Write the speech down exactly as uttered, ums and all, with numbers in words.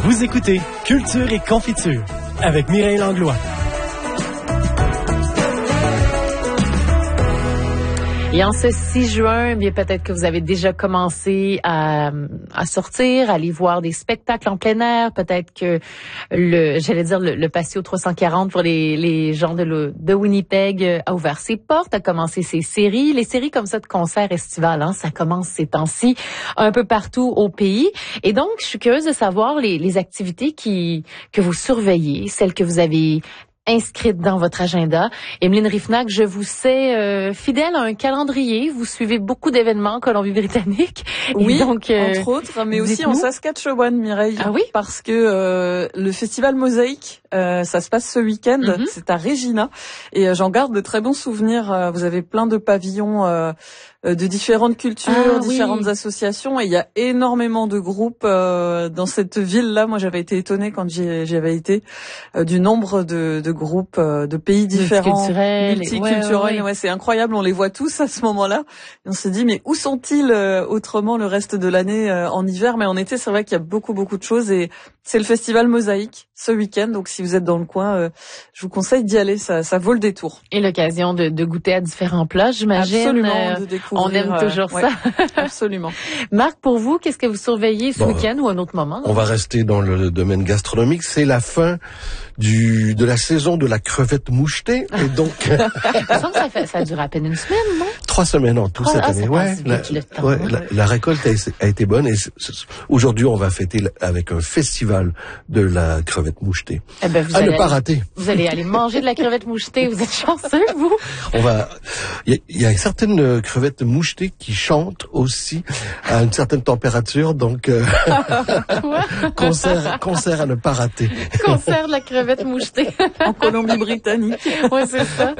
Vous écoutez Culture et Confiture avec Mireille Langlois. Et en ce six juin, bien peut-être que vous avez déjà commencé à, à sortir, à aller voir des spectacles en plein air. Peut-être que le, j'allais dire le, le patio trois cent quarante pour les, les gens de, le, de Winnipeg a ouvert ses portes, a commencé ses séries. Les séries comme ça de concerts estivales, hein, ça commence ces temps-ci un peu partout au pays. Et donc, je suis curieuse de savoir les, les activités qui que vous surveillez, celles que vous avez inscrite dans votre agenda. Emeline Riefnack, je vous sais euh, fidèle à un calendrier. Vous suivez beaucoup d'événements en Colombie-Britannique. Oui, donc, euh, entre autres, mais aussi en Saskatchewan, Mireille. Ah oui? Parce que euh, le festival Mosaïque, euh, ça se passe ce week-end. Mm-hmm. C'est à Regina. Et euh, j'en garde de très bons souvenirs. Euh, vous avez plein de pavillons euh, de différentes cultures, ah, différentes oui. associations. Et il y a énormément de groupes euh, dans cette ville-là. Moi, j'avais été étonnée quand j'y, j'y avais été euh, du nombre de, de groupes euh, de pays différents, multiculturels. multiculturels. Ouais, ouais. Ouais, c'est incroyable. On les voit tous à ce moment-là. Et on se dit, mais où sont-ils euh, autrement le reste de l'année euh, en hiver? Mais en été, c'est vrai qu'il y a beaucoup, beaucoup de choses. Et c'est le festival Mosaïque ce week-end. Donc, si vous êtes dans le coin, euh, je vous conseille d'y aller. Ça, ça vaut le détour. Et l'occasion de, de goûter à différents plats, j'imagine. Absolument. Euh, de découvrir, on aime toujours euh, ça. Ouais, absolument. Marc, pour vous, qu'est-ce que vous surveillez ce bon, week-end ou un autre moment? On va rester dans le domaine gastronomique. C'est la fin du de la saison de la crevette mouchetée. Et donc, il me semble que ça, fait, ça dure à peine une semaine, non? Trois semaines en tout, cette ah, année. Ouais, la, temps, ouais, hein. la, la récolte a, a été bonne et aujourd'hui on va fêter avec un festival de la crevette mouchetée. Eh ben, vous à allez ne pas aller, rater. Vous allez aller manger de la crevette mouchetée. Vous êtes chanceux, vous. On va. Il y, y a certaines crevettes mouchetées qui chantent aussi à une certaine température, donc euh, concert, concert à ne pas rater. Concert de la crevette mouchetée en Colombie-Britannique. Ouais, c'est ça.